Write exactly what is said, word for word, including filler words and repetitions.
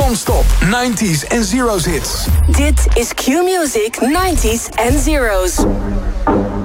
Non-stop nineties en zeros hits. Dit is Q-Music nineties en zeros.